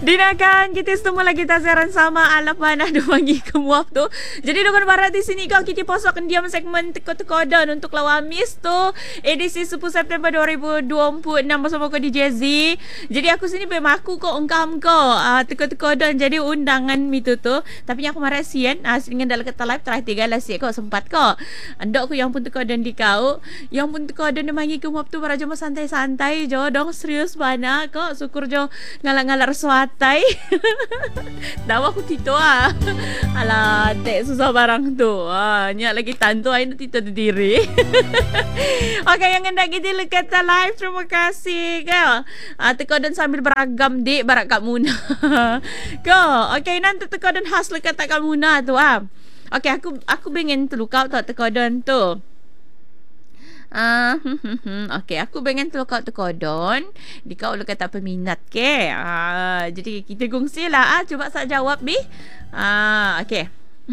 Dinakan kita semua lagi tazaran sama ala mana ada bagi kemuap tu. Jadi dengan barat di sini kau kita posokkan diam segmen teko-teko dan untuk lawan Miss tu edisi 10 September 2026 bersama kau DJ Z. Jadi aku sini bermaku kau ungkam kau teko-teko dan jadi undangan mitu tu. Tapi aku marah sian dengan dalam kata live terakhir 3 lah sian kau sempat kau. Andok aku yang pun teko dan di kau, yang pun teko dan bagi kemuap tu para jemaah santai-santai jo dong serius banyak kau syukur jo ngalak-ngalak suatai. Dawa aku tito Alah, tak susah barang tu. Nyak lagi tantu ain tito diri. Okey, yang hendak kita kata live terima kasih kau. Teko dan sambil beragam dik barak Kak Muna. Kau, okey nanti teko dan khas lekat Kak Muna tu Okey, aku pengen tu kau tak teko dan tu. Okey, aku pengen telukau tekodon. Di kau lu kata peminat ke. Jadi kita kongsi lah. Cuba saya jawab bi. Okey.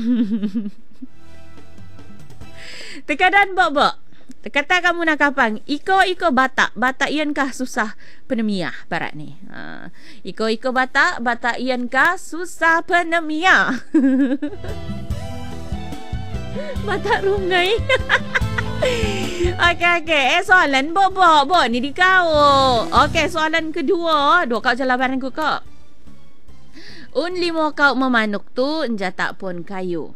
Tekadan bok-bok. Kata kamu nak kapang. Iko batak. Batak ian kah susah penemiah barat ni. Iko batak. Batak ian kah susah penemiah. Batak rungai. Okey. Soalan Bo ni di kau. Okey, soalan kedua. Dua kau jawapan aku kau. Limo kau memanuk tu enjatak pun kayu.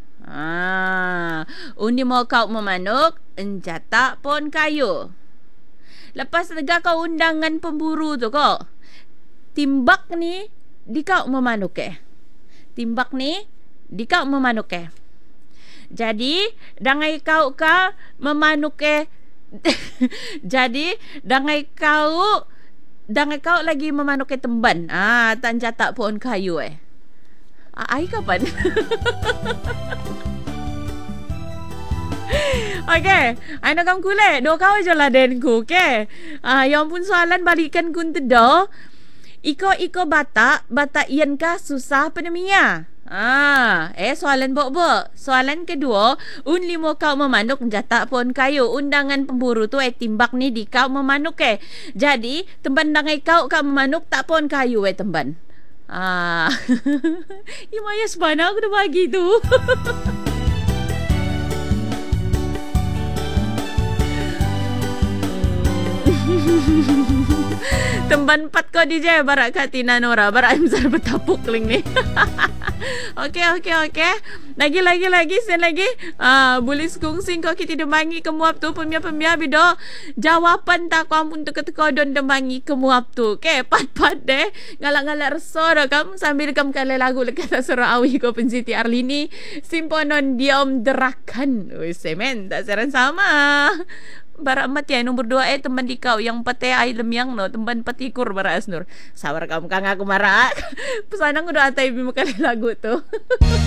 Limo kau memanuk enjatak pun kayu. Lepas tegak kau undangan pemburu tu kau. Timbak ni di kau memanuk Timbak ni di kau memanuk Jadi dangai kau memanuk Jadi dangai kau lagi memanuk temban. Tanjatak pohon kayu ai kapan? Okey, ai nak kamu kulit. Dua kau je lah denku, okey. Yang pun soalan balikan kun tedo. Iko batak ian kah susah penemiah. Soalan bok-bok. Soalan kedua, limo kau memanuk jatak pohon kayu. Undangan pemburu tu timbak ni di kau memanuk Jadi, temban dangai kau memanuk tak pohon kayu temban. Imaya sebana aku dah bagi tu. Temban 4 kau DJ barak kat Tina Nora. Barak misal bertapuk ling ni. Okey. Lagi sen lagi. Boleh kongsi kau kita demangi kemuap tu pemia bido. Jawapan tak kau untuk teko don demangi kemuap tu. Okey, pat deh. Ngalak-ngalak reso dah kamu sambil kamu kala lagu lekat Surah Awi kau Pensiti Arlini. Simponon diom derakan. Semen tak seran sama. Barak mati nombor 2 teman di kau yang pate ai lemyang no teman patikur bara Asnur. Sabar kamu kang aku marah. Pesanan udah atai bima kali lagu tu.